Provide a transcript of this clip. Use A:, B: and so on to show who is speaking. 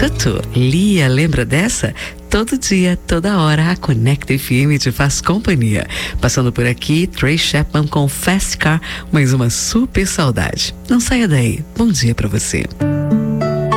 A: Tutu, Lia, lembra dessa? Todo dia, toda hora, a Conecta FM te faz companhia. Passando por aqui, Trey Chapman com Fast Car, mais uma super saudade. Não saia daí. Bom dia pra você.